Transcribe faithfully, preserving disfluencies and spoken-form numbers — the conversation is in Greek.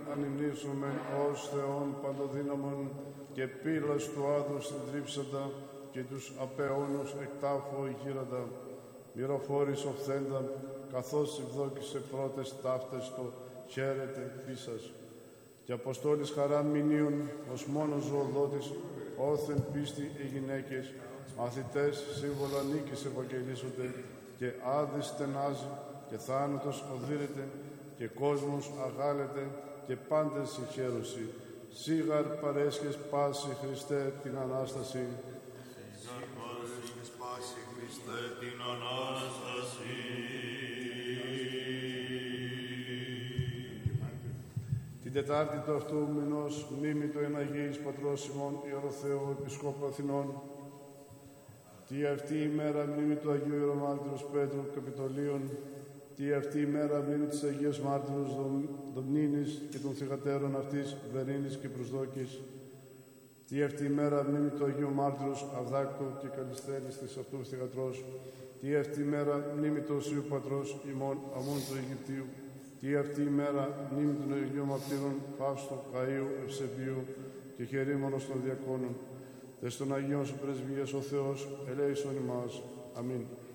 ανυμνήσουμε ως Θεόν παντοδύναμον και πύλας του άδου συντρίψαντα και τους απεώνους εκτάφου γύραντα. Μυροφόρης οφθέντα, καθώς ευδόκησε πρώτες ταύτες το χαίρετε φύσας. Και Αποστόλης χαράν μηνύων, ως μόνος ζωοδότης, όθεν πίστη οι γυναίκες, μαθητές σύμβολα νίκης ευαγγελίσονται, και άδης στενάζει, και θάνατος οδύρεται, και κόσμος αγάλεται, και πάντες συγχαίρουσι. Σίγαρ παρέσχες πάση Χριστέ την Ανάσταση. Σίγαρ παρέσχες πάση Χριστέ την Ανάσταση. Την Τετάρτη του αυτού μηνός, μνήμη του εν Αγίης Πατρός ημών Ιεροθέου Επισκόπου Αθηνών. Τι αυτή η μέρα μνήμη του Αγίου Ιερομάρτυρος Πέτρου Καπιτολίων. Τι αυτή η μέρα μνήμη της Αγίας Μάρτυρος Δομνίνης και των θυγατέρων αυτής Βερίνης και Προσδόκης. Τι αυτή η μέρα μνήμη του Αγίου Μάρτυρος Αυδάκτου και Καλιστέλης της αυτού θυγατρός. Τι αυτή η μέρα μνήμη του Οσίου Πατρός ημών Αμών του Αιγυπτίου. Τι αυτή η μέρα μνήμη των Αγίων Μαρτύρων Φαύστου, Καΐου, Ευσεβίου και Χερίμωνος των Διακόνων. Δες των Αγίων σου πρεσβείας ο Θεός, ελέησον ημάς. Αμήν.